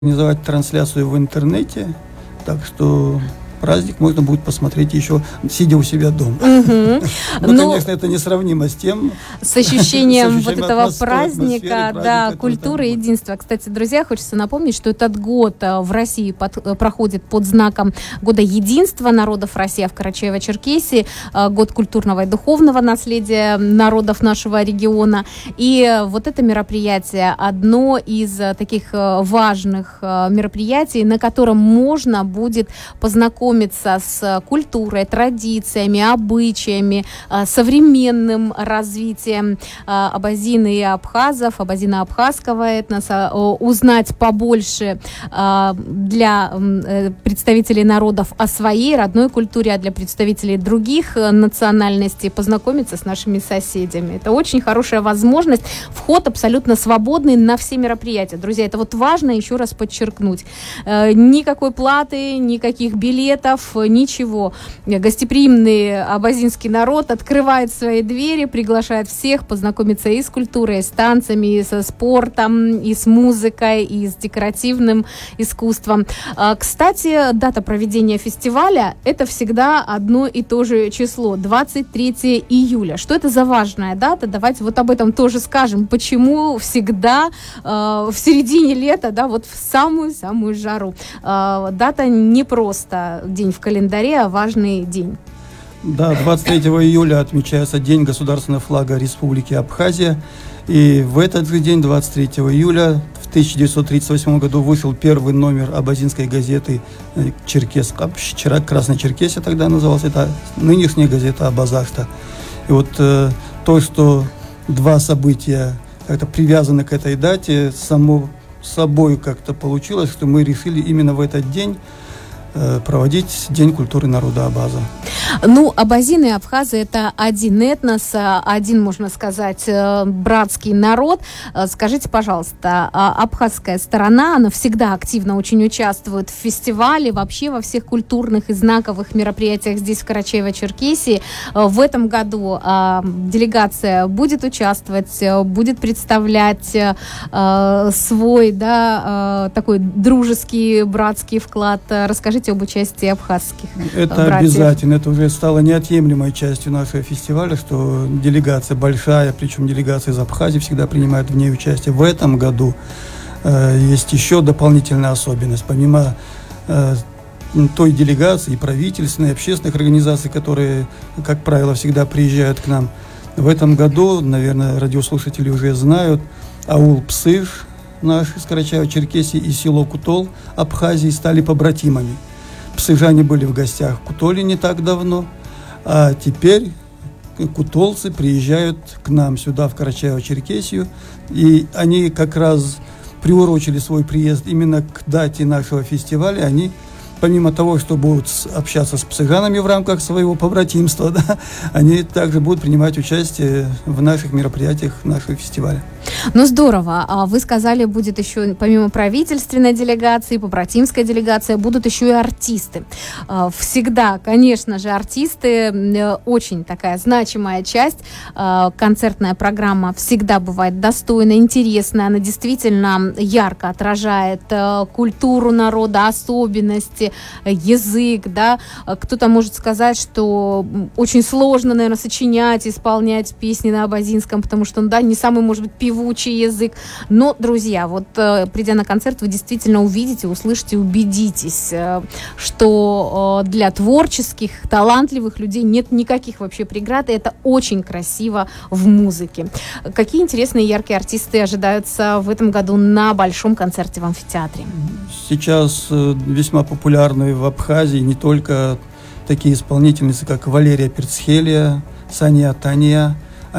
организовать трансляцию в интернете, так что праздник можно будет посмотреть еще, сидя у себя дома. Ну, конечно, это несравнимо с тем... С ощущением вот этого праздника, да, культуры и единства. Кстати, друзья, хочется напомнить, что этот год в России проходит под знаком Года единства народов России, а в Карачаево-Черкесии год культурного и духовного наследия народов нашего региона. И вот это мероприятие одно из таких важных мероприятий, на котором можно будет познакомиться с культурой, традициями, обычаями, современным развитием абазины и абхазов, абазино-абхазского этноса, узнать побольше для представителей народов о своей родной культуре, а для представителей других национальностей познакомиться с нашими соседями. Это очень хорошая возможность. Вход абсолютно свободный на все мероприятия. Друзья, это вот важно еще раз подчеркнуть. Никакой платы, никаких билетов, ничего. Гостеприимный абазинский народ открывает свои двери, приглашает всех познакомиться и с культурой, и с танцами, и со спортом, и с музыкой, и с декоративным искусством. Кстати, дата проведения фестиваля – это всегда одно и то же число – 23 июля. Что это за важная дата? Давайте вот об этом тоже скажем. Почему всегда в середине лета, да, вот в самую-самую жару? Дата не просто день в календаре, а важный день. Да, 23 июля отмечается День государственного флага Республики Абхазия. И в этот же день, 23 июля, в 1938 году вышел первый номер абазинской газеты «Красная Черкесия», тогда называлась, это нынешняя газета «Абазахта». И вот то, что два события как-то привязаны к этой дате, само собой как-то получилось, что мы решили именно в этот день проводить День культуры народа Абаза. Ну, абазины и абхазы – это один этнос, один, можно сказать, братский народ. Скажите, пожалуйста, абхазская сторона, она всегда активно очень участвует в фестивале, вообще во всех культурных и знаковых мероприятиях здесь, в Карачаево-Черкесии. В этом году делегация будет участвовать, будет представлять свой, да, такой дружеский, братский вклад. Расскажите об участии абхазских это братьев. Обязательно. Это уже стало неотъемлемой частью нашего фестиваля, что делегация большая, причем делегация из Абхазии всегда принимает в ней участие. В этом году есть еще дополнительная особенность. Помимо той делегации, правительственной, общественных организаций, которые, как правило, всегда приезжают к нам, в этом году, наверное, радиослушатели уже знают, аул Псыш наш из Карачаево-Черкесии и село Кутол Абхазии стали побратимами. Псыжане были в гостях в Кутоле не так давно, а теперь кутолцы приезжают к нам сюда, в Карачаево-Черкесию, и они как раз приурочили свой приезд именно к дате нашего фестиваля. Они, помимо того, что будут общаться с псыжанами в рамках своего побратимства, да, они также будут принимать участие в наших мероприятиях нашего фестиваля. Ну, здорово. А вы сказали, будет еще, помимо правительственной делегации, побратимской делегации, будут еще и артисты. Всегда, конечно же, артисты очень такая значимая часть. Концертная программа всегда бывает достойная, интересная. Она действительно ярко отражает культуру народа, особенности, язык, да. Кто-то может сказать, что очень сложно, наверное, сочинять, исполнять песни на абазинском, потому что, да, не самый, может быть, певучий язык. Но, друзья, вот придя на концерт, вы действительно увидите, услышите, убедитесь, что для творческих, талантливых людей нет никаких вообще преград, и это очень красиво в музыке. Какие интересные, яркие артисты ожидаются в этом году на большом концерте в амфитеатре? Сейчас весьма популярны в Абхазии не только такие исполнительницы, как Валерия Перцхелия, Саня Таня.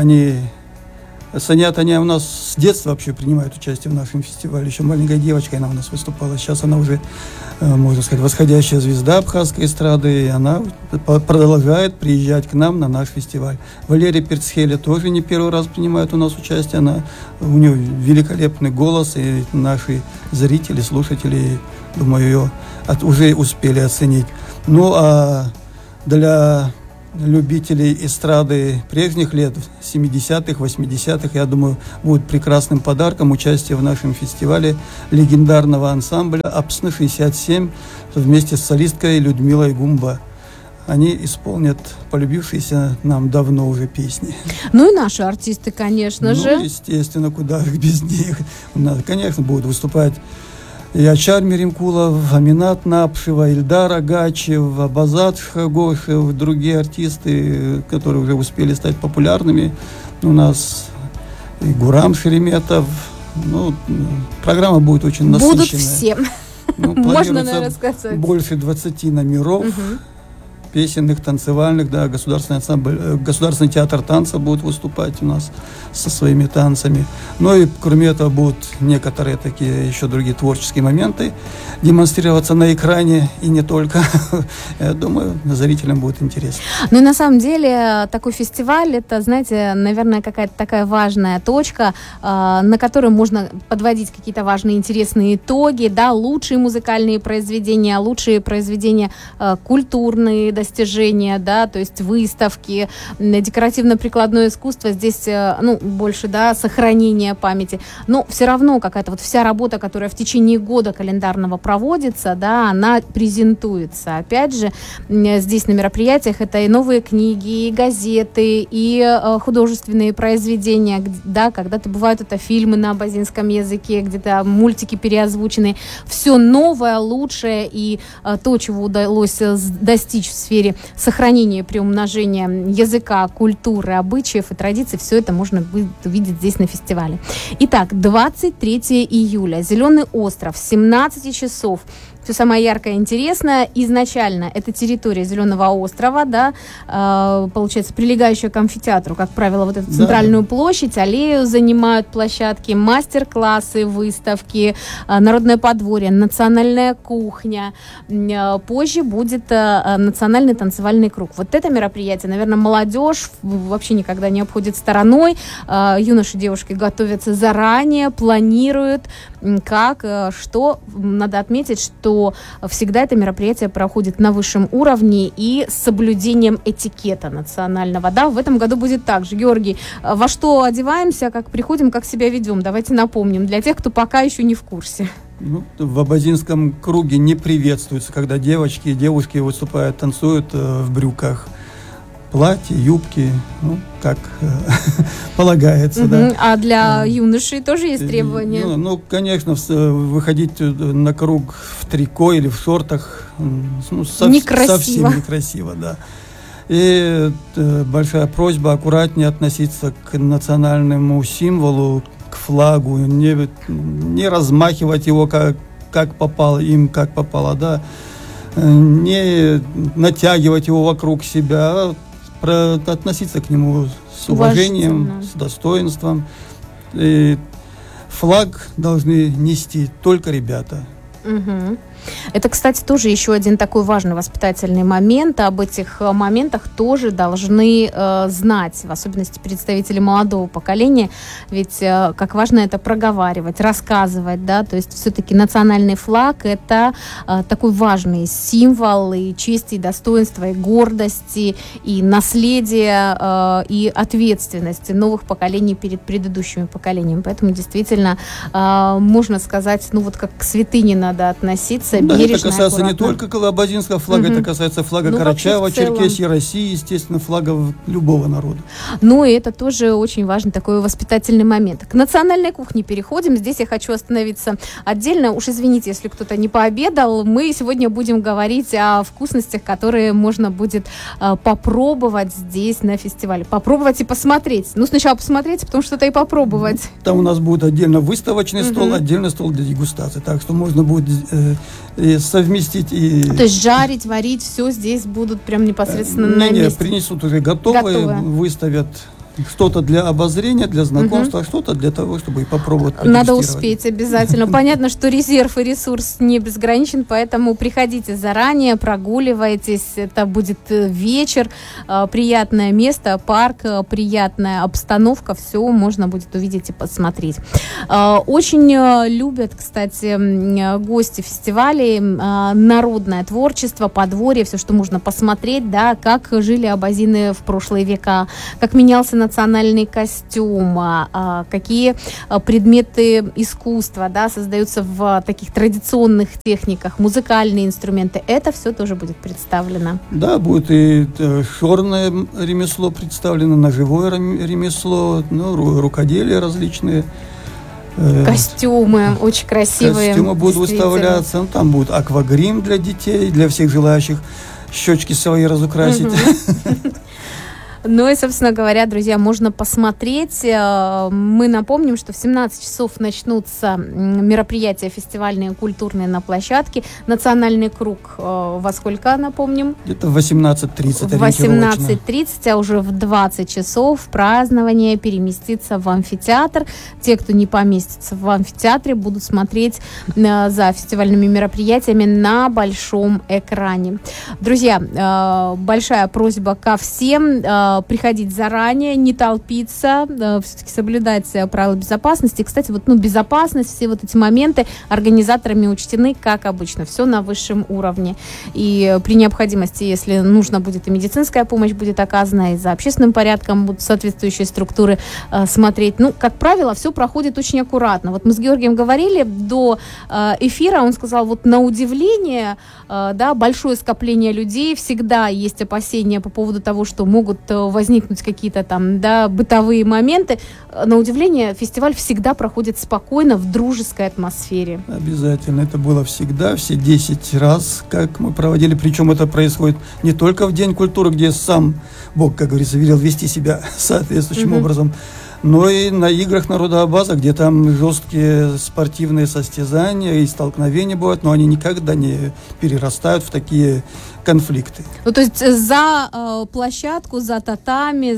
Саня Таня у нас с детства вообще принимает участие в нашем фестивале. Еще маленькая девочка, она у нас выступала. Сейчас она уже, можно сказать, восходящая звезда абхазской эстрады. И она продолжает приезжать к нам на наш фестиваль. Валерия Перцхеля тоже не первый раз принимает у нас участие. У нее великолепный голос, и наши зрители, слушатели, думаю, ее уже успели оценить. Ну, а для любителей эстрады прежних лет, 70-х, 80-х, я думаю, будет прекрасным подарком участие в нашем фестивале легендарного ансамбля «Апсны-67» вместе с солисткой Людмилой Гумба. Они исполнят полюбившиеся нам давно уже песни. Ну и наши артисты, конечно же. Ну, естественно, куда без них. У нас, конечно, будут выступать и Ачар Меримкулов, Аминат Напшева, Ильдар Агачев, Абазат Шхагошев, другие артисты, которые уже успели стать популярными. У нас и Гурам Шереметов. Ну, программа будет очень насыщенная. Будут все. Ну, можно, наверное, сказать. Больше 20 номеров. Песенных, танцевальных, да, государственный ансамбль, государственный театр танца будет выступать у нас со своими танцами. Ну и кроме этого будут некоторые такие еще другие творческие моменты демонстрироваться на экране и не только. Я думаю, зрителям будет интересно. Ну и на самом деле такой фестиваль, это, знаете, наверное, какая-то такая важная точка, на которой можно подводить какие-то важные, интересные итоги, да, лучшие музыкальные произведения, лучшие произведения культурные, достижения, да, то есть выставки, декоративно-прикладное искусство, здесь, ну, больше, да, сохранение памяти, но все равно какая-то вот вся работа, которая в течение года календарного проводится, да, она презентуется. Опять же, здесь на мероприятиях это и новые книги, и газеты, и художественные произведения, да, когда-то бывают это фильмы на абазинском языке, где-то мультики переозвучены, все новое, лучшее, и то, чего удалось достичь в сфере сохранения и приумножения языка, культуры, обычаев и традиций, все это можно будет увидеть здесь на фестивале. Итак, 23 июля, Зеленый остров, 17 часов. Все самое яркое и интересное. Изначально это территория Зеленого острова, да, получается, прилегающая к амфитеатру, как правило, вот эту центральную площадь, аллею занимают площадки, мастер-классы, выставки, народное подворье, национальная кухня. Позже будет национальный танцевальный круг. Вот это мероприятие, наверное, молодежь вообще никогда не обходит стороной. Юноши и девушки готовятся заранее, планируют, как, что. Надо отметить, что всегда это мероприятие проходит на высшем уровне и с соблюдением этикета национального. Да? В этом году будет так же. Георгий, во что одеваемся, как приходим, как себя ведем? Давайте напомним для тех, кто пока еще не в курсе. Ну, в абазинском круге не приветствуется, когда девочки и девушки выступают, танцуют в брюках. Платья, юбки, ну, как полагается, да. А для юношей тоже есть требования? Ну, конечно, выходить на круг в трико или в шортах, ну, совсем некрасиво, да. И большая просьба аккуратнее относиться к национальному символу, к флагу, не размахивать его как попало, как попало, да, не натягивать его вокруг себя, относиться к нему с уважением, с достоинством. И флаг должны нести только ребята. Угу. Это, кстати, тоже еще один такой важный воспитательный момент. Об этих моментах тоже должны знать, в особенности представители молодого поколения, ведь как важно это проговаривать, рассказывать, да, то есть все-таки национальный флаг – это такой важный символ и чести, и достоинства, и гордости, и наследия, и ответственности новых поколений перед предыдущими поколениями. Поэтому действительно можно сказать, ну вот как к святыне надо относиться. Да, это касается не только абазинского флага, это касается флага Карачаева, Черкесии, России, естественно, флагов любого народа. Ну и это тоже очень важный такой воспитательный момент. К национальной кухне переходим. Здесь я хочу остановиться отдельно. Уж извините, если кто-то не пообедал. Мы сегодня будем говорить о вкусностях, которые можно будет попробовать здесь на фестивале. Попробовать и посмотреть. Ну, сначала посмотреть, потом что-то и попробовать. Там у нас будет отдельно выставочный стол, отдельный стол для дегустации. Так что можно будет совместить и... То есть жарить, варить, все здесь будут прям непосредственно на месте? Принесут уже готовые, выставят Что-то для обозрения, для знакомства, а что-то для того, чтобы попробовать. Надо успеть обязательно. Понятно, что резерв и ресурс не безграничен, поэтому приходите заранее, прогуливайтесь. Это будет вечер, приятное место, парк, приятная обстановка. Все можно будет увидеть и посмотреть. Очень любят, кстати, гости фестивалей народное творчество, подворье, все, что можно посмотреть, да, как жили абазины в прошлые века, как менялся национальный костюм, какие предметы искусства, да, создаются в таких традиционных техниках, музыкальные инструменты. Это все тоже будет представлено. Да, будет и черное ремесло представлено, ножевое ремесло, рукоделия различные. Костюмы очень красивые. Костюмы будут выставляться. Там будет аквагрим для детей, для всех желающих щечки свои разукрасить. Ну и, собственно говоря, друзья, можно посмотреть. Мы напомним, что в 17 часов начнутся мероприятия фестивальные, культурные на площадке. Национальный круг во сколько, напомним? Где-то в 18:30. В 18:30, а уже в 20 часов празднование переместится в амфитеатр. Те, кто не поместится в амфитеатре, будут смотреть за фестивальными мероприятиями на большом экране. Друзья, большая просьба ко всем приходить заранее, не толпиться, все-таки соблюдать правила безопасности. Кстати, безопасность, все вот эти моменты организаторами учтены, как обычно, все на высшем уровне. И при необходимости, если нужно будет, и медицинская помощь будет оказана, и за общественным порядком будут соответствующие структуры смотреть. Как правило, все проходит очень аккуратно. Вот мы с Георгием говорили до эфира, он сказал, на удивление, большое скопление людей, всегда есть опасения по поводу того, что могут возникнуть какие-то там, бытовые моменты. На удивление, фестиваль всегда проходит спокойно, в дружеской атмосфере. Обязательно. Это было всегда, все 10 раз, как мы проводили. Причем это происходит не только в День культуры, где сам Бог, как говорится, велел вести себя соответствующим образом, но и на играх народного база, где там жесткие спортивные состязания и столкновения бывают, но они никогда не перерастают в такие конфликты. То есть за площадку, за татами,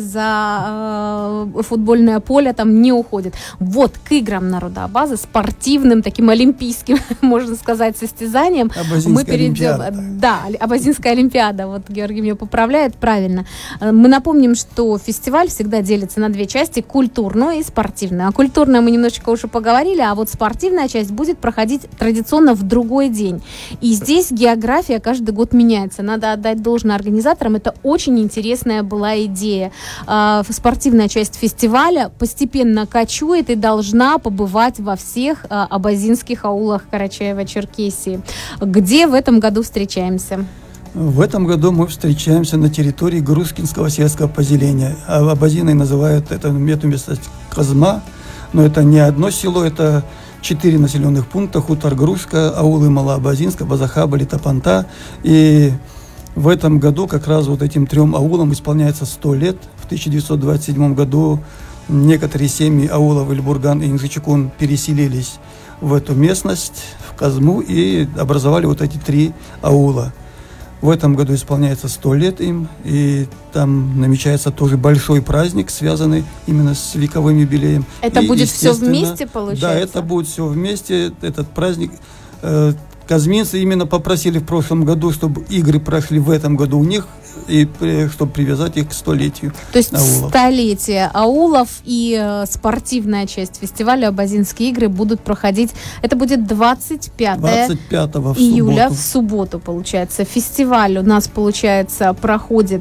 за футбольное поле там не уходит. К играм народного база, спортивным, таким олимпийским, можно сказать, состязанием. Мы перейдем. Да, Абазинская олимпиада. Георгий меня поправляет, правильно. Мы напомним, что фестиваль всегда делится на две части: культурную и спортивную. О культурной мы немножечко уже поговорили, а спортивная часть будет проходить традиционно в другой день. И здесь география каждый год меняется. Надо отдать должное организаторам. Это очень интересная была идея. Спортивная часть фестиваля постепенно кочует и должна побывать во всех абазинских аулах Карачаево-Черкесии. Где в этом году встречаемся? В этом году мы встречаемся на территории Грушкинского сельского поселения. Абазины называют эту местность Казма, но это не одно село, это 4 населенных пункта: Хутор Грушка, аулы Малоабазинска, Базахаба, Литопанта. И в этом году как раз этим 3 аулам исполняется 100 лет. В 1927 году некоторые семьи аулов Ильбурган и Инжичекун переселились в эту местность, в Казму, и образовали эти 3 аула. В этом году исполняется 100 лет им, и там намечается тоже большой праздник, связанный именно с вековым юбилеем. Это и, будет все вместе, получается? Да, это будет все вместе, этот праздник. Казминцы именно попросили в прошлом году, чтобы игры прошли в этом году у них, и чтобы привязать их к 100-летию. То есть аулов. 100-летие аулов и спортивная часть фестиваля «Абазинские игры» будут проходить. Это будет 25 июля, в субботу, получается. Фестиваль у нас, получается, проходит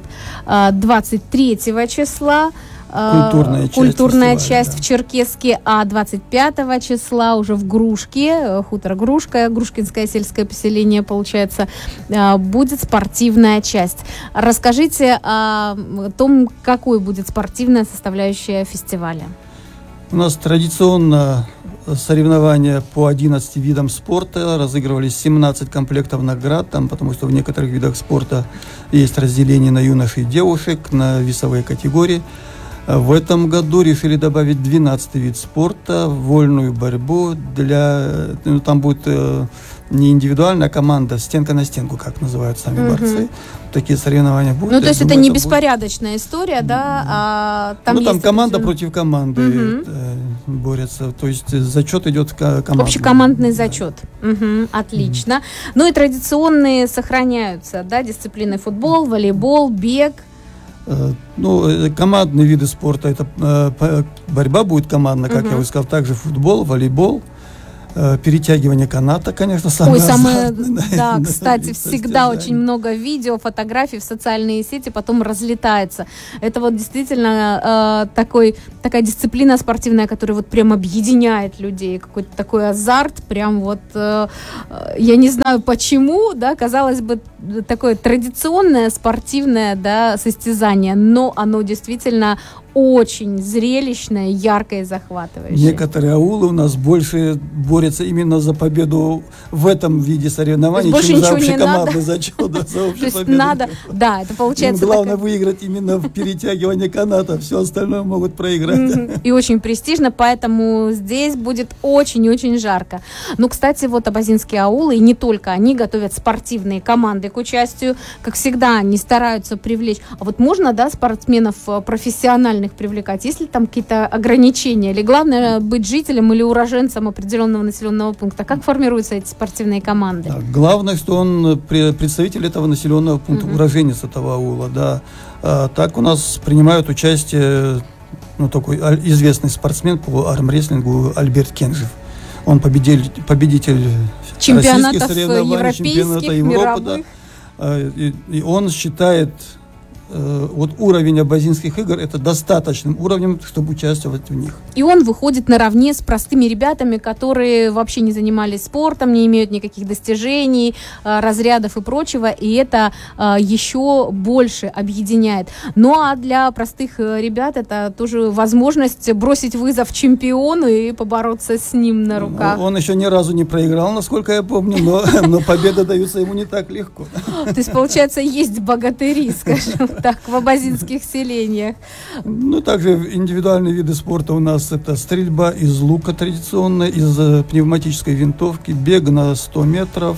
23 числа. Культурная часть в Черкеске, а 25 числа уже в Грушке, хутор Грушка, Грушкинское сельское поселение, получается, будет спортивная часть. Расскажите о том, какой будет спортивная составляющая фестиваля. У нас традиционно соревнования по 11 видам спорта, разыгрывались 17 комплектов наград, потому что в некоторых видах спорта есть разделение на юношей и девушек, на весовые категории. В этом году решили добавить 12 вид спорта, вольную борьбу. Там будет не индивидуальная команда, стенка на стенку, как называют сами борцы. Такие соревнования будут. Ну, то есть это не беспорядочная история, да? А там там команда против команды борется. То есть зачет идет командный. Общекомандный зачет. Отлично. Ну и традиционные сохраняются, да, дисциплины: футбол, волейбол, бег. Командные виды спорта, это борьба будет командная, как я уже сказал, также футбол, волейбол. Перетягивание каната, конечно, самое азартное. Да, кстати, всегда очень много видео, фотографий в социальные сети, потом разлетается. Это вот действительно такая дисциплина спортивная, которая вот прям объединяет людей, какой-то такой азарт, прям вот, я не знаю почему, да, казалось бы, такое традиционное спортивное, да, состязание, но оно действительно очень зрелищное, яркое и захватывающее. Некоторые аулы у нас больше борются именно за победу в этом виде соревнований, чем за общекомандный зачет, за общую победу. То есть надо, да, это получается... Главное выиграть именно в перетягивании каната, все остальное могут проиграть. И очень престижно, поэтому здесь будет очень и очень жарко. Ну, кстати, вот абазинские аулы, и не только они, готовят спортивные команды к участию. Как всегда, они стараются привлечь. А вот можно, да, спортсменов профессиональных привлекать? Есть ли там какие-то ограничения? Или главное быть жителем или уроженцем определенного населенного пункта? Как формируются эти спортивные команды? Да, главное, что он представитель этого населенного пункта, уроженец этого аула. Да. Так у нас принимают участие такой известный спортсмен по армрестлингу Альберт Кенжев. Он победитель чемпионатов европейских, чемпионата Европы. Да. И он считает уровень абазинских игр это достаточным уровнем, чтобы участвовать в них. И он выходит наравне с простыми ребятами, которые вообще не занимались спортом, не имеют никаких достижений, разрядов и прочего, и это еще больше объединяет. Ну а для простых ребят это тоже возможность бросить вызов чемпиону и побороться с ним на руках. Он еще ни разу не проиграл, насколько я помню, но победа дается ему не так легко. То есть, получается, есть богатыри, скажем так, в абазинских селениях. Ну, также индивидуальные виды спорта у нас это стрельба из лука традиционная, из пневматической винтовки, бег на 100 метров,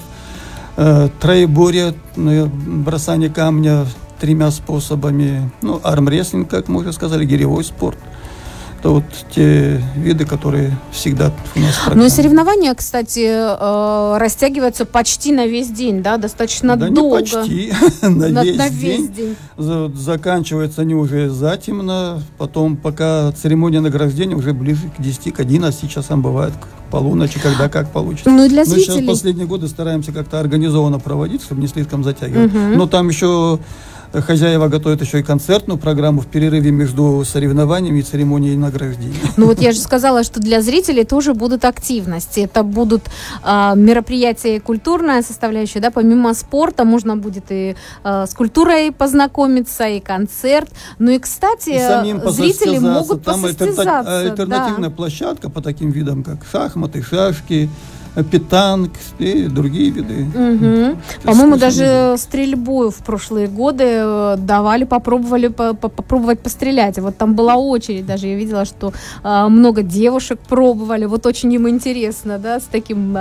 троеборье, бросание камня 3 способами, армрестлинг, как мы уже сказали, гиревой спорт. Это вот те виды, которые всегда у нас практикуются. Ну и соревнования, кстати, растягиваются почти на весь день, да, достаточно долго. Не почти, на весь день. Заканчиваются они уже затемно, потом пока церемония награждения уже ближе к 10, к 11 часам бывает, к полуночи, когда как получится. Ну и для зрителей... сейчас последние годы стараемся как-то организованно проводить, чтобы не слишком затягивать. Но там еще... Хозяева готовят еще и концертную программу в перерыве между соревнованиями и церемонией награждения. Ну вот я же сказала, что для зрителей тоже будут активности. Это будут мероприятия культурная составляющая, да, помимо спорта можно будет и с культурой познакомиться, и концерт. Ну и, кстати, и зрители могут посостязаться. Там альтернативная площадка по таким видам, как шахматы, шашки, питанг и другие виды. По-моему, даже стрельбу в прошлые годы давали, попробовать пострелять. Вот там была очередь, даже я видела, что много девушек пробовали. Вот очень им интересно, да, с таким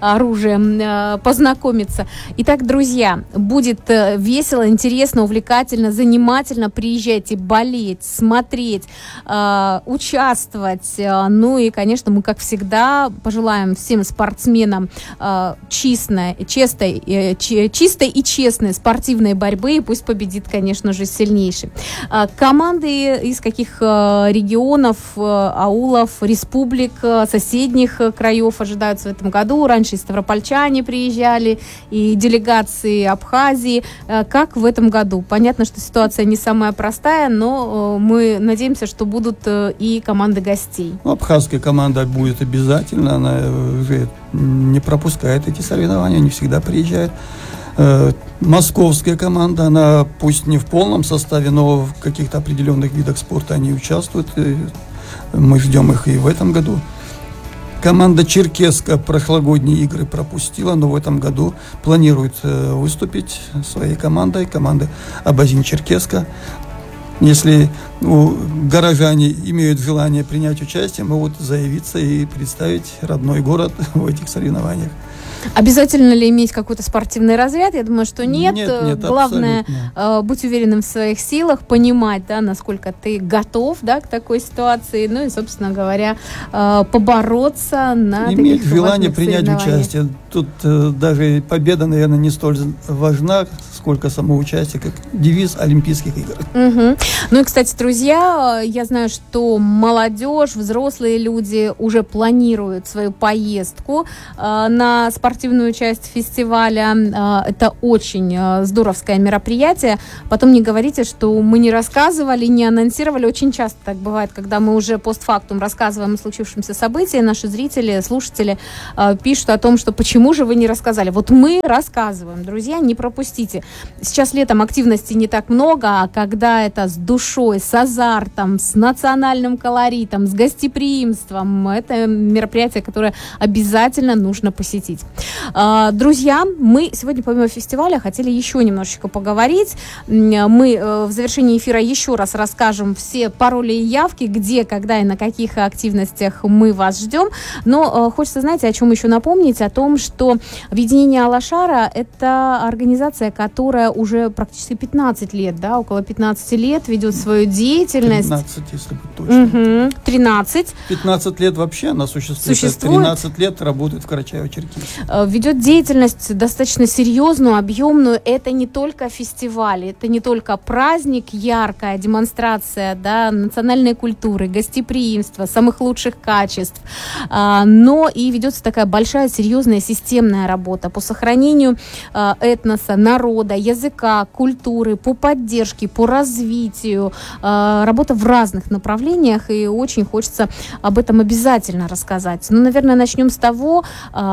оружием познакомиться. Итак, друзья, будет весело, интересно, увлекательно, занимательно. Приезжайте болеть, смотреть, участвовать. Ну и, конечно, мы, как всегда, пожелаем всем спортсменам чистой и честной спортивной борьбы, и пусть победит, конечно же, сильнейший. Команды из каких регионов, аулов, республик, соседних краев ожидаются в этом году? Раньше и ставропольчане приезжали, и делегации Абхазии. Как в этом году? Понятно, что ситуация не самая простая, но мы надеемся, что будут и команды гостей. Абхазская команда будет обязательно, она уже не пропускает эти соревнования, не всегда приезжает. Московская команда, она пусть не в полном составе, но в каких-то определенных видах спорта они участвуют. Мы ждем их и в этом году. Команда Черкесска прошлогодние игры пропустила, но в этом году планирует выступить своей командой, командой Абазин-Черкесска. Если горожане имеют желание принять участие, могут заявиться и представить родной город в этих соревнованиях. Обязательно ли иметь какой-то спортивный разряд? Я думаю, что нет. Нет, главное, быть уверенным в своих силах, понимать, да, насколько ты готов, да, к такой ситуации, ну и, собственно говоря, побороться на иметь желание принять участие. Тут даже победа, наверное, не столь важна, сколько само участие, как девиз Олимпийских игр. Угу. Ну и, кстати, друзья, я знаю, что молодежь, взрослые люди уже планируют свою поездку на спортивную часть фестиваля. Это очень здоровское мероприятие. Потом не говорите, что мы не рассказывали, не анонсировали. Очень часто так бывает, когда мы уже постфактум рассказываем о случившемся событии, наши зрители, слушатели пишут о том, что почему же вы не рассказали. Вот мы рассказываем, друзья, не пропустите. Сейчас летом активности не так много, а когда это с душой, с азартом, с национальным колоритом, с гостеприимством, это мероприятие, которое обязательно нужно посетить. Друзья, мы сегодня помимо фестиваля хотели еще немножечко поговорить. Мы в завершении эфира еще раз расскажем все пароли и явки, где, когда и на каких активностях мы вас ждем. Но хочется, знаете, о чем еще напомнить? О том, что объединение Алашара – это организация, которая уже практически 15 лет, да, около 15 лет ведет свою деятельность. 13, если быть точным. 13. 15 лет вообще она существует. 13 лет работает в Карачаево-Черкесии. Ведет деятельность достаточно серьезную, объемную. Это не только фестиваль, это не только праздник, яркая демонстрация, да, национальной культуры, гостеприимства, самых лучших качеств, но и ведется такая большая, серьезная, системная работа по сохранению этноса, народа, языка, культуры, по поддержке, по развитию, работа в разных направлениях, и очень хочется об этом обязательно рассказать. Ну, наверное, начнем с того,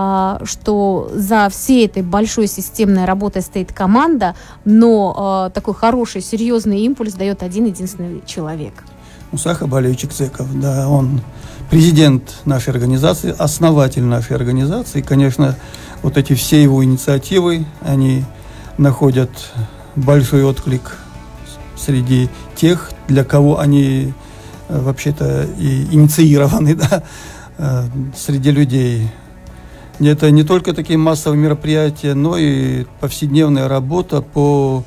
что за всей этой большой системной работой стоит команда, но такой хороший, серьезный импульс дает один единственный человек. Муса Хабалевич Икцеков, да, он президент нашей организации, основатель нашей организации. И, конечно, вот эти все его инициативы, они находят большой отклик среди тех, для кого они вообще-то и инициированы, да, среди людей. Это не только такие массовые мероприятия, но и повседневная работа по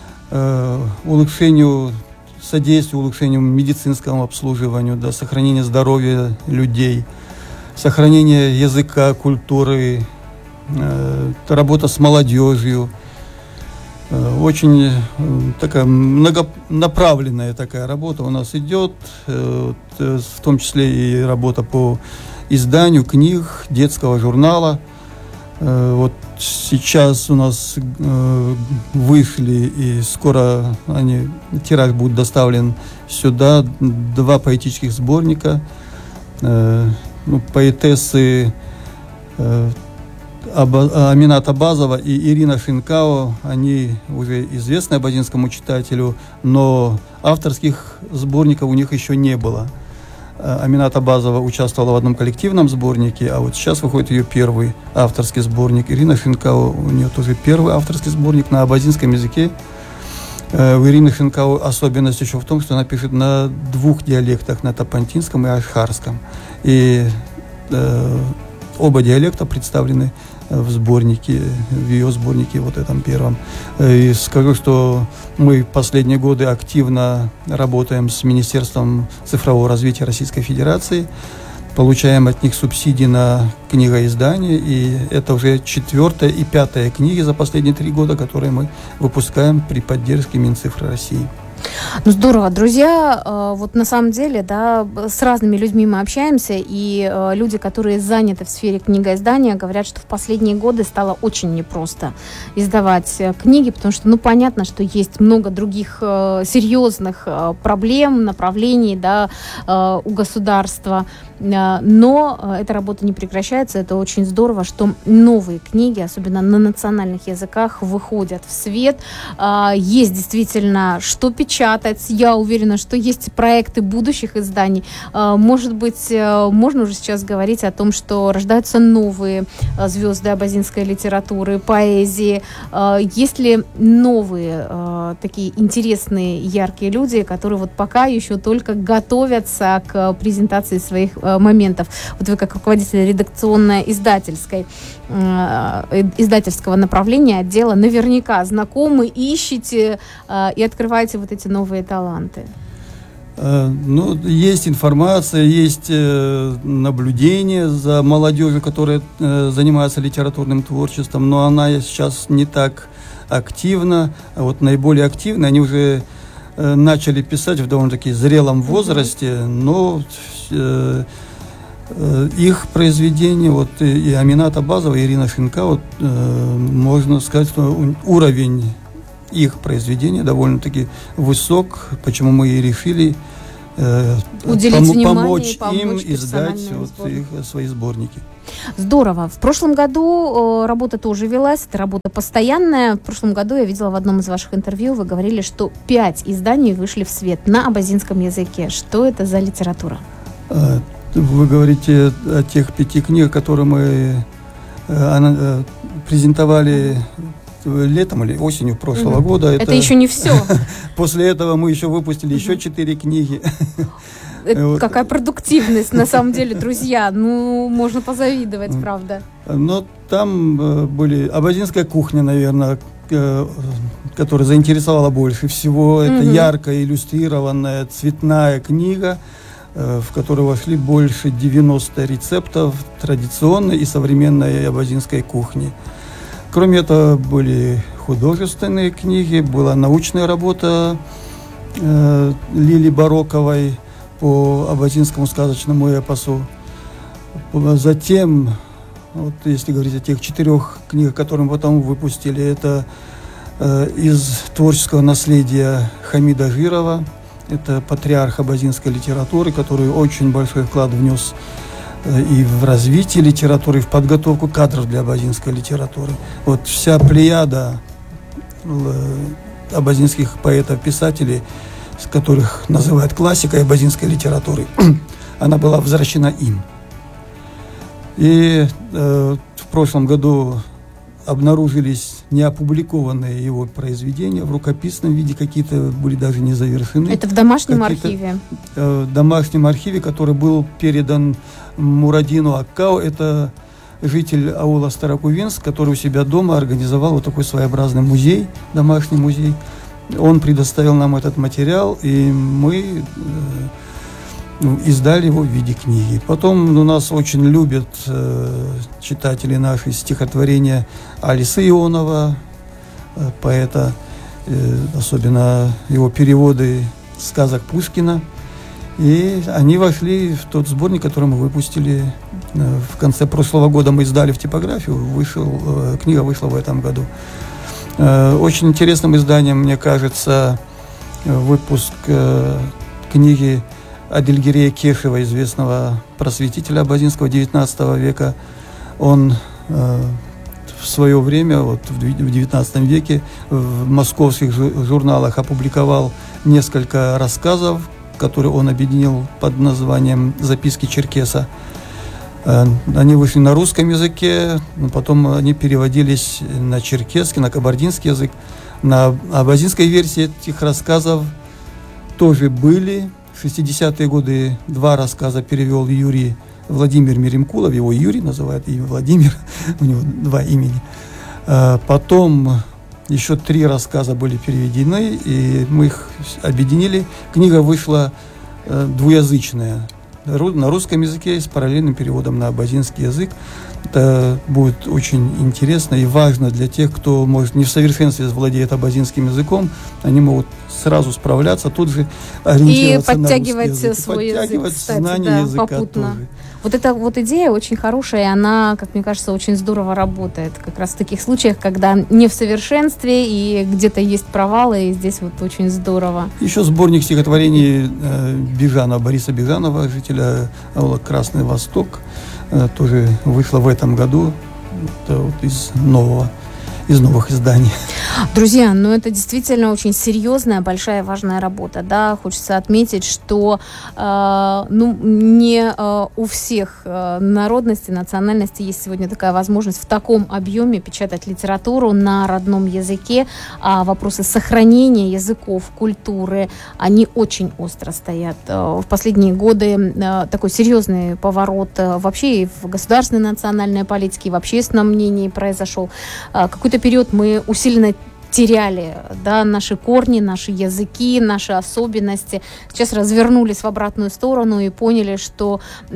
улучшению, содействию улучшению медицинскому обслуживанию, да, сохранению здоровья людей, сохранение языка, культуры, работа с молодежью. Очень такая многонаправленная такая работа у нас идет, в том числе и работа по изданию книг, детского журнала. Вот сейчас у нас вышли, и скоро тираж будет доставлен сюда, 2 поэтических сборника. Поэтессы Аминат Абазова и Ирина Шинкао, они уже известны абазинскому читателю, но авторских сборников у них еще не было. Аминат Абазова участвовала в одном коллективном сборнике, а вот сейчас выходит ее первый авторский сборник. Ирина Шинкао, у нее тоже первый авторский сборник на абазинском языке. У Ирины Шинкао особенность еще в том, что она пишет на 2 диалектах, на тапантинском и ашхарском. И оба диалекта представлены в сборнике, в ее сборнике, вот этом первом. И скажу, что мы в последние годы активно работаем с Министерством цифрового развития Российской Федерации, получаем от них субсидии на книгоиздание, и это уже 4-я и 5-я книги за последние 3 года, которые мы выпускаем при поддержке Минцифры России. Ну, здорово, друзья, вот на самом деле, да, с разными людьми мы общаемся, и люди, которые заняты в сфере книгоиздания, говорят, что в последние годы стало очень непросто издавать книги, потому что, ну, понятно, что есть много других серьезных проблем, направлений, да, у государства, но эта работа не прекращается. Это очень здорово, что новые книги, особенно на национальных языках, выходят в свет. Есть действительно что печатать, печатать. Я уверена, что есть проекты будущих изданий. Может быть, можно уже сейчас говорить о том, что рождаются новые звезды абазинской литературы, поэзии. Есть ли новые такие интересные, яркие люди, которые вот пока еще только готовятся к презентации своих моментов? Вот вы как руководитель издательского направления отдела наверняка знакомы, ищете и открываете вот эти новые таланты. Ну, есть информация, есть наблюдение за молодежью, которая занимается литературным творчеством, но она сейчас не так активна. А вот наиболее активно они уже начали писать в довольно-таки зрелом возрасте, но их произведения, вот и Аминат Абазова, и Ирина Шинка, вот, можно сказать, что уровень их произведения довольно-таки высок, почему мы и решили помочь им издать вот свои сборники. Здорово. В прошлом году работа тоже велась, это работа постоянная. В прошлом году я видела в одном из ваших интервью, вы говорили, что 5 изданий вышли в свет на абазинском языке. Что это за литература? Вы говорите о тех 5 книгах, которые мы презентовали летом или осенью прошлого года. Это еще не все. После этого мы еще выпустили еще 4 книги. Какая продуктивность, на самом деле, друзья. Ну, можно позавидовать, правда. Но там были абазинская кухня, наверное, которая заинтересовала больше всего. Это яркая, иллюстрированная, цветная книга, в которой вошли больше 90 рецептов традиционной и современной абазинской кухни. Кроме этого, были художественные книги, была научная работа Лили Бароковой по абазинскому сказочному эпосу. Затем, вот если говорить о тех 4 книгах, которые мы потом выпустили, это из творческого наследия Хамида Жирова. Это патриарх абазинской литературы, который очень большой вклад внес и в развитие литературы, и в подготовку кадров для абазинской литературы. Вот вся плеяда абазинских поэтов-писателей, с которых называют классикой абазинской литературы, она была возвращена им. И в прошлом году обнаружились неопубликованные его произведения в рукописном виде, какие-то были даже не завершены. Это в домашнем архиве? В домашнем архиве, который был передан Мурадину Аккау. Это житель аула Старокувинск, который у себя дома организовал вот такой своеобразный музей, домашний музей. Он предоставил нам этот материал, и мы издали его в виде книги. Потом у нас очень любят читатели наши стихотворения Алисы Ионова, поэта, особенно его переводы сказок Пушкина. И они вошли в тот сборник, который мы выпустили в конце прошлого года. Мы издали в типографию, книга вышла в этом году. Очень интересным изданием, мне кажется, выпуск книги Адильгирея Кешева, известного просветителя абазинского XIX века. Он в свое время, вот в XIX веке, в московских журналах опубликовал несколько рассказов, которые он объединил под названием «Записки черкеса». Они вышли на русском языке, но потом они переводились на черкесский, на кабардинский язык. На абазинской версии этих рассказов тоже были. В 60-е годы 2 рассказа перевел Юрий Владимир Меремкулов, его Юрий называют, и Владимир, у него 2 имени. Потом еще 3 рассказа были переведены, и мы их объединили. Книга вышла двуязычная, на русском языке с параллельным переводом на абазинский язык. Это будет очень интересно и важно для тех, кто, может, не в совершенстве владеет абазинским языком. Они могут сразу справляться, тут же ориентироваться на русский язык. Свой подтягивать язык, кстати, знание языка попутно. тоже. Вот эта вот идея очень хорошая, и она, как мне кажется, очень здорово работает. Как раз в таких случаях, когда не в совершенстве и где-то есть провалы, и здесь вот очень здорово. Еще сборник стихотворений Бориса Бежанова, жителя аула Красный Восток, тоже вышло в этом году. Это вот из новых изданий. Друзья, ну это действительно очень серьезная, большая, важная работа, да, хочется отметить, что не у всех народностей, национальностей есть сегодня такая возможность в таком объеме печатать литературу на родном языке, а вопросы сохранения языков, культуры, они очень остро стоят. В последние годы такой серьезный поворот вообще и в государственной национальной политике, и в общественном мнении произошел. Какой-то период мы усиленно теряли, да, наши корни, наши языки, наши особенности. Сейчас развернулись в обратную сторону и поняли, что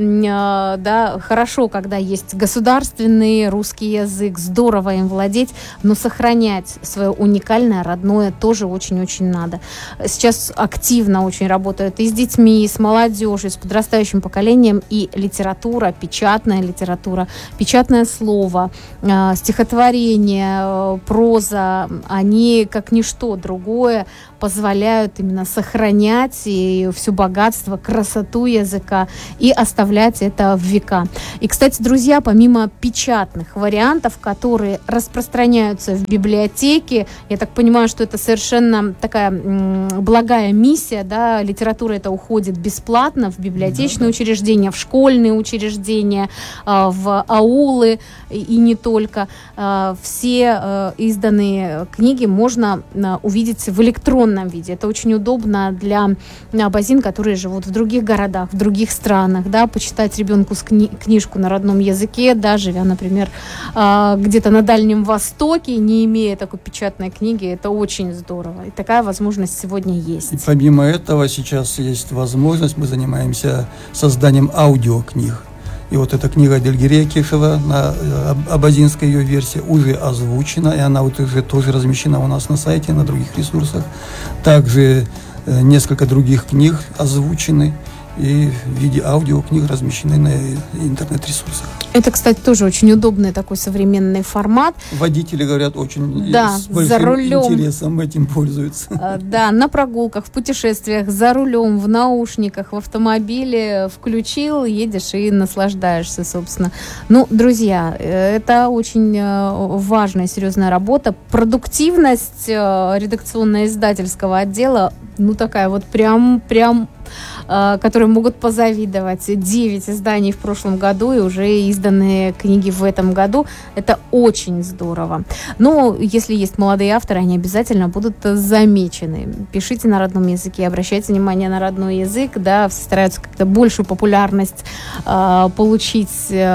да, хорошо, когда есть государственный русский язык, здорово им владеть, но сохранять свое уникальное, родное тоже очень-очень надо. Сейчас активно очень работают и с детьми, и с молодежью, и с подрастающим поколением, и литература, печатное слово, стихотворение, проза, они, как ничто другое, позволяют именно сохранять и все богатство, красоту языка и оставлять это в века. И, кстати, друзья, помимо печатных вариантов, которые распространяются в библиотеке, я так понимаю, что это совершенно такая благая миссия, да, литература это уходит бесплатно в библиотечные учреждения, в школьные учреждения, в аулы и не только. Все изданные книги можно увидеть в электронном виде. Это очень удобно для абазин, которые живут в других городах, в других странах, да, почитать ребенку книжку на родном языке, да, живя, например, где-то на Дальнем Востоке, не имея такой печатной книги, это очень здорово. И такая возможность сегодня есть. И помимо этого сейчас есть возможность, мы занимаемся созданием аудиокниг. И вот эта книга Дильгирея Кешева, на абазинской ее версии, уже озвучена, и она вот уже тоже размещена у нас на сайте, на других ресурсах. Также несколько других книг озвучены и в виде аудиокниг размещены на интернет-ресурсах. Это, кстати, тоже очень удобный такой современный формат. Водители, говорят, очень с большим интересом этим пользуются. Да, на прогулках, в путешествиях, за рулем, в наушниках, в автомобиле включил, едешь и наслаждаешься, собственно. Ну, друзья, это очень важная, серьезная работа. Продуктивность редакционно-издательского отдела, ну, такая вот прям которые могут позавидовать. 9 изданий в прошлом году и уже изданные книги в этом году. Это очень здорово. Но если есть молодые авторы, они обязательно будут замечены. Пишите на родном языке, обращайте внимание на родной язык, да, все стараются как-то большую популярность получить,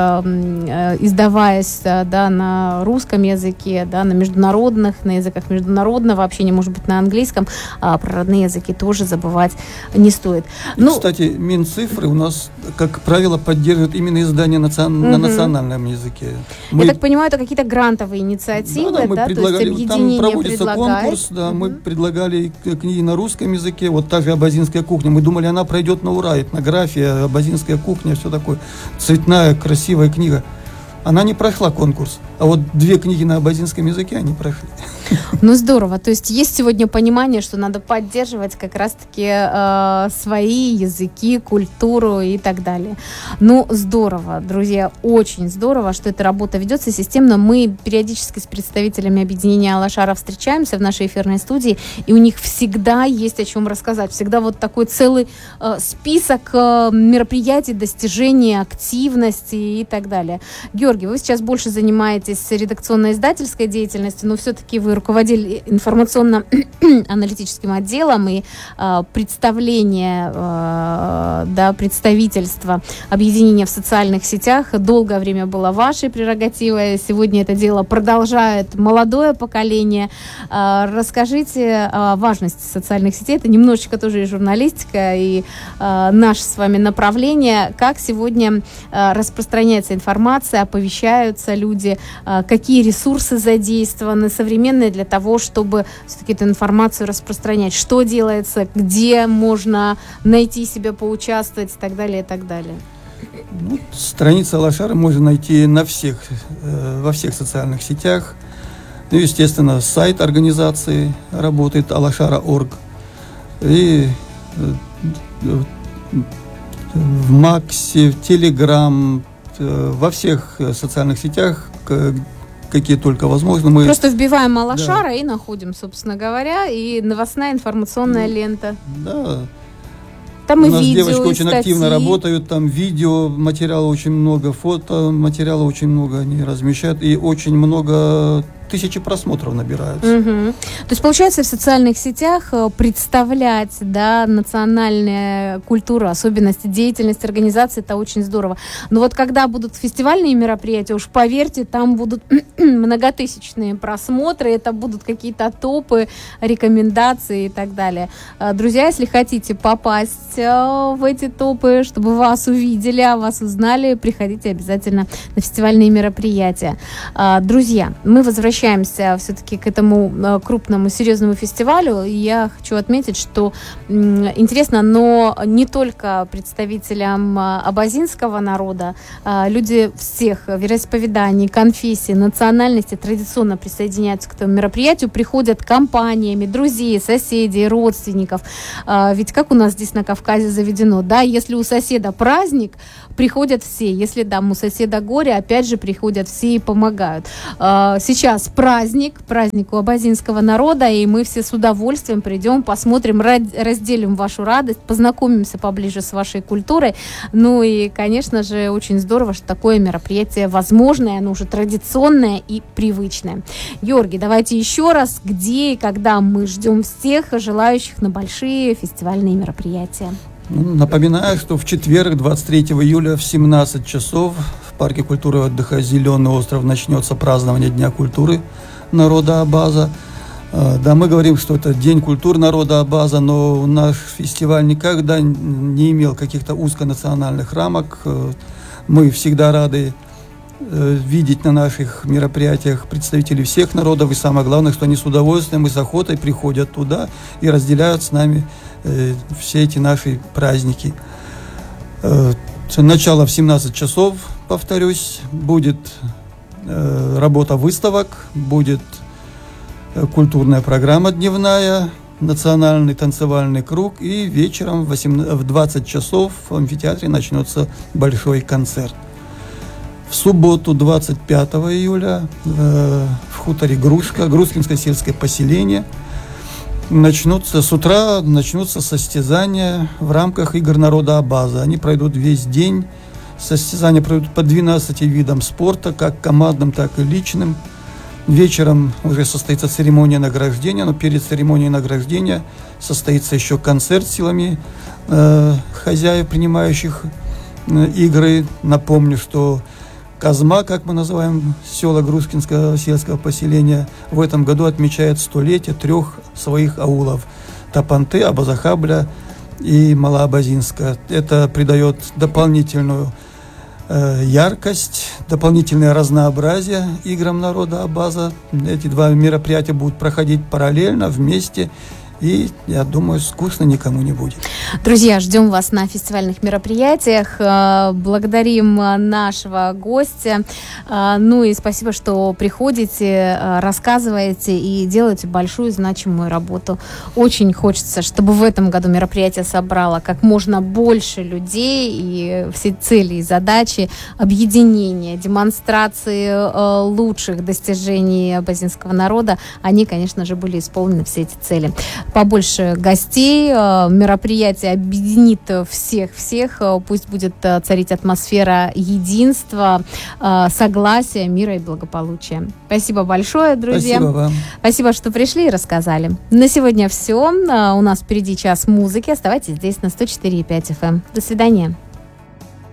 издаваясь, да, на русском языке, да, на международных, на языках международного общения, может быть, на английском, а про родные языки тоже забывать не стоит. Ну, кстати, Минцифры у нас, как правило, поддерживают именно издания на национальном языке. Я так понимаю, это какие-то грантовые инициативы, да? Мы предлагали, то есть объединение там проводится конкурс, да, мы предлагали книги на русском языке, вот та же абазинская кухня. Мы думали, она пройдет на ура, этнография, абазинская кухня, все такое. Цветная, красивая книга. Она не прошла конкурс. А вот 2 книги на абазинском языке они прошли. Ну, здорово. То есть есть сегодня понимание, что надо поддерживать как раз-таки свои языки, культуру и так далее. Ну, здорово, друзья, очень здорово, что эта работа ведется системно. Мы периодически с представителями объединения Алашара встречаемся в нашей эфирной студии, и у них всегда есть о чем рассказать. Всегда вот такой целый список мероприятий, достижений, активности и так далее. Георгий, вы сейчас больше занимаетесь редакционно-издательской деятельностью, но все-таки вы руководили информационно-аналитическим отделом, и представление, да, представительство объединения в социальных сетях долгое время было вашей прерогативой. Сегодня это дело продолжает молодое поколение. Расскажите о важности социальных сетей. Это немножечко тоже и журналистика, и наше с вами направление. Как сегодня распространяется информация, оповещаются люди, какие ресурсы задействованы, современные, для того, чтобы все-таки эту информацию распространять, что делается, где можно найти себя, поучаствовать и так далее, и так далее. Ну, страница Алашара можно найти во всех социальных сетях. Ну, естественно, сайт организации работает alashara.org. И в Максе, в Телеграм, во всех социальных сетях, какие только возможно. Мы просто вбиваем Алашара и находим, собственно говоря, и новостная информационная лента. Да. Там у и нас видео, девочки очень статьи. активно работают, там видео, материала очень много, фото, материала очень много они размещают, и очень много, тысячи просмотров набираются. Угу. То есть, получается, в социальных сетях представлять, да, национальную культуру, особенности деятельности организации, это очень здорово. Но вот когда будут фестивальные мероприятия, уж поверьте, там будут многотысячные просмотры, это будут какие-то топы, рекомендации и так далее. Друзья, если хотите попасть в эти топы, чтобы вас увидели, вас узнали, приходите обязательно на фестивальные мероприятия. Друзья, мы возвращаемся все-таки к этому крупному, серьезному фестивалю. И я хочу отметить, что интересно, но не только представителям абазинского народа, люди всех вероисповеданий, конфессий, национальностей традиционно присоединяются к этому мероприятию, приходят компаниями, друзей, соседей, родственников. Ведь как у нас здесь на Кавказе заведено, да, если у соседа праздник, приходят все. Если там у соседа горе, опять же приходят все и помогают. Сейчас праздник у абазинского народа, и мы все с удовольствием придем, посмотрим, разделим вашу радость, познакомимся поближе с вашей культурой. Ну и, конечно же, очень здорово, что такое мероприятие возможное, оно уже традиционное и привычное. Георгий, давайте еще раз, где и когда мы ждем всех желающих на большие фестивальные мероприятия. Напоминаю, что в четверг, 23 июля в 17 часов в Парке культуры и отдыха «Зеленый остров» начнется празднование Дня культуры народа Абаза. Да, мы говорим, что это День культуры народа Абаза, но наш фестиваль никогда не имел каких-то узконациональных рамок. Мы всегда рады видеть на наших мероприятиях представителей всех народов, и самое главное, что они с удовольствием и с охотой приходят туда и разделяют с нами все эти наши праздники. Начало в 17 часов, повторюсь, будет работа выставок, будет культурная программа дневная, национальный танцевальный круг, и вечером в 20 часов в амфитеатре начнется большой концерт. В субботу, 25 июля, в хуторе Грушка, Грушкинское сельское поселение, с утра начнутся состязания в рамках игр народа Абаза. Они пройдут весь день. Состязания пройдут по 12 видам спорта, как командным, так и личным. Вечером уже состоится церемония награждения, но перед церемонией награждения состоится еще концерт силами хозяев, принимающих игры. Напомню, что Казма, как мы называем села Грушкинского сельского поселения, в этом году отмечает 100-летие 3 своих аулов – Тапанты, Абазахабля и Малоабазинска. Это придает дополнительную яркость, дополнительное разнообразие играм народа Абаза. Эти два мероприятия будут проходить параллельно, вместе. И, я думаю, скучно никому не будет. Друзья, ждем вас на фестивальных мероприятиях. Благодарим нашего гостя. Ну и спасибо, что приходите, рассказываете и делаете большую значимую работу. Очень хочется, чтобы в этом году мероприятие собрало как можно больше людей, и все цели и задачи объединения, демонстрации лучших достижений абазинского народа, они, конечно же, были исполнены, все эти цели. Побольше гостей, мероприятие объединит всех, пусть будет царить атмосфера единства, согласия, мира и благополучия. Спасибо большое, друзья. Спасибо вам. Спасибо, что пришли и рассказали. На сегодня все. У нас впереди час музыки. Оставайтесь здесь на 104,5 FM. До свидания.